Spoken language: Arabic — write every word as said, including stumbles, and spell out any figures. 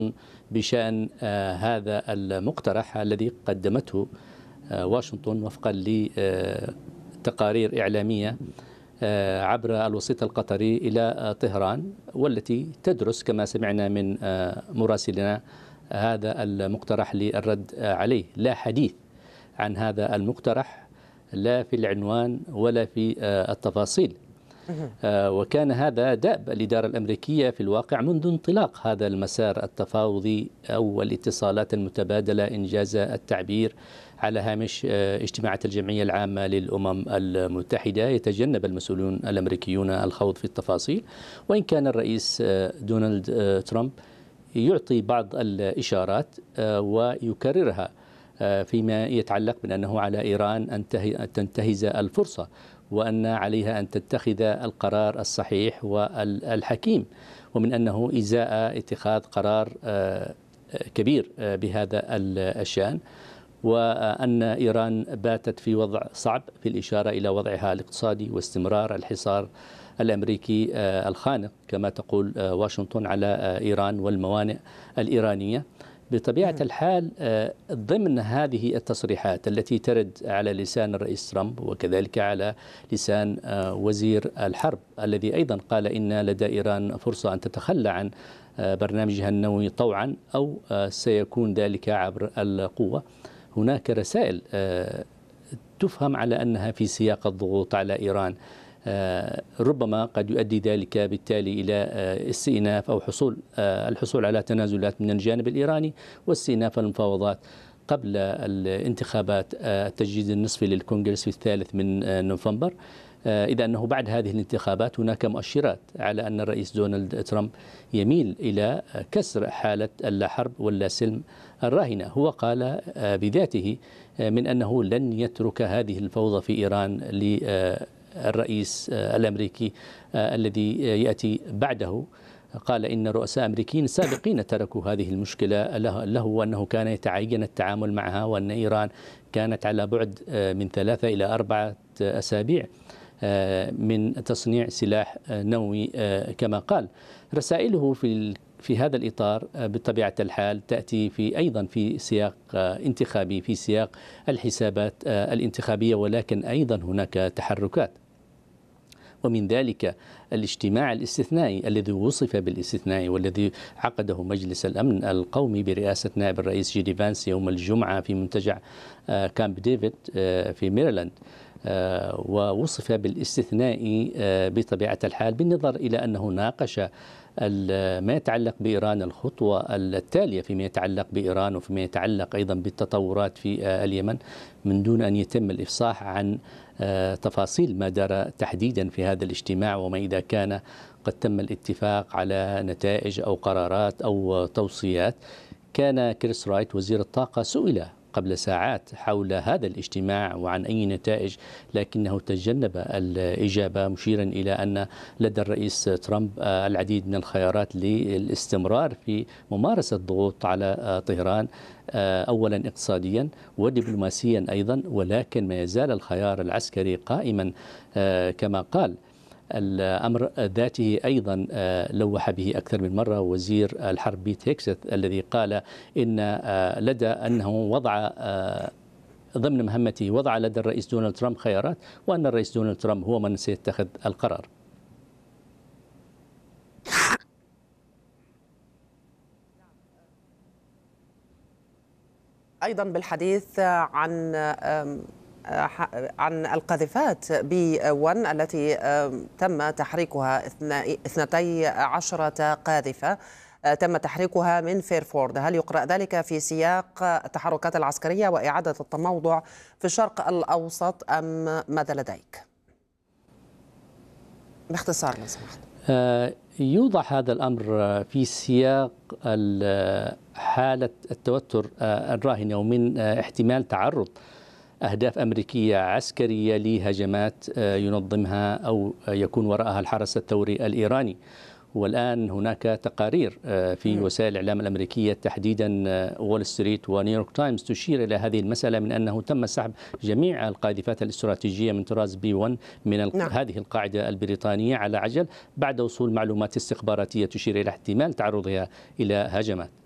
بشأن هذا المقترح الذي قدمته واشنطن وفقا لتقارير إعلامية عبر الوسيط القطري إلى طهران، والتي تدرس كما سمعنا من مراسلنا هذا المقترح للرد عليه. لا حديث عن هذا المقترح لا في العنوان ولا في التفاصيل، وكان هذا دأب الإدارة الأمريكية في الواقع منذ انطلاق هذا المسار التفاوضي أو الاتصالات المتبادلة إنجاز التعبير على هامش اجتماعات الجمعية العامة للأمم المتحدة. يتجنب المسؤولون الأمريكيون الخوض في التفاصيل، وإن كان الرئيس دونالد ترامب يعطي بعض الإشارات ويكررها فيما يتعلق بأنه على إيران أن تنتهز الفرصة، وأن عليها أن تتخذ القرار الصحيح والحكيم، ومن أنه إزاء اتخاذ قرار كبير بهذا الشأن، وأن إيران باتت في وضع صعب في الإشارة إلى وضعها الاقتصادي واستمرار الحصار الأمريكي الخانق كما تقول واشنطن على إيران والموانئ الإيرانية. بطبيعة الحال ضمن هذه التصريحات التي ترد على لسان الرئيس ترامب وكذلك على لسان وزير الحرب الذي أيضا قال إن لدى إيران فرصة أن تتخلى عن برنامجها النووي طوعا أو سيكون ذلك عبر القوة، هناك رسائل تفهم على أنها في سياق الضغوط على إيران، ربما قد يؤدي ذلك بالتالي إلى استئناف أو حصول الحصول على تنازلات من الجانب الإيراني واستئناف المفاوضات قبل الانتخابات التجديد النصفي للكونغرس في الثالث من نوفمبر. إذا أنه بعد هذه الانتخابات هناك مؤشرات على أن الرئيس دونالد ترامب يميل إلى كسر حالة اللا حرب واللا سلم الراهنة. هو قال بذاته من أنه لن يترك هذه الفوضى في إيران للرئيس الأمريكي الذي يأتي بعده. قال إن رؤساء أمريكيين سابقين تركوا هذه المشكلة له، وأنه كان يتعين التعامل معها، وأن إيران كانت على بعد من ثلاثة إلى أربعة أسابيع من تصنيع سلاح نووي كما قال. رسائله في في هذا الإطار بطبيعة الحال تأتي في أيضا في سياق انتخابي، في سياق الحسابات الانتخابية، ولكن أيضا هناك تحركات، ومن ذلك الاجتماع الاستثنائي الذي وصف بالاستثنائي والذي عقده مجلس الأمن القومي برئاسة نائب الرئيس جيدي فانس يوم الجمعة في منتجع كامب ديفيد في ميريلاند، ووصف بالاستثنائي بطبيعة الحال بالنظر إلى أنه ناقش ما يتعلق بإيران، الخطوة التالية فيما يتعلق بإيران وفيما يتعلق أيضا بالتطورات في اليمن، من دون أن يتم الإفصاح عن تفاصيل ما دار تحديدا في هذا الاجتماع وما إذا كان قد تم الاتفاق على نتائج أو قرارات أو توصيات. كان كريس رايت وزير الطاقة سئل قبل ساعات حول هذا الاجتماع وعن أي نتائج، لكنه تجنب الإجابة، مشيرا إلى أن لدى الرئيس ترامب العديد من الخيارات للاستمرار في ممارسة الضغوط على طهران، أولا اقتصاديا ودبلوماسيا أيضا، ولكن ما يزال الخيار العسكري قائما كما قال. الأمر ذاته أيضا لوح به أكثر من مرة وزير الحرب بيت هيكسث الذي قال إن لدى أنه وضع ضمن مهمته وضع لدى الرئيس دونالد ترامب خيارات، وأن الرئيس دونالد ترامب هو من سيتخذ القرار. أيضا بالحديث عن عن القاذفات بي واحد التي تم تحريكها اثنتي عشرة قاذفة تم تحريكها من فيرفورد، هل يقرأ ذلك في سياق التحركات العسكرية وإعادة التموضع في الشرق الأوسط أم ماذا لديك؟ باختصار لو سمحت. يوضع هذا الأمر في سياق حالة التوتر الراهنة ومن احتمال تعرض أهداف أمريكية عسكرية لهجمات ينظمها أو يكون وراءها الحرس الثوري الإيراني. والآن هناك تقارير في وسائل الإعلام الأمريكية تحديدا وول ستريت ونيويورك تايمز تشير إلى هذه المسألة، من أنه تم سحب جميع القاذفات الاستراتيجية من طراز بي واحد من نعم. هذه القاعدة البريطانية على عجل بعد وصول معلومات استخباراتية تشير إلى احتمال تعرضها إلى هجمات.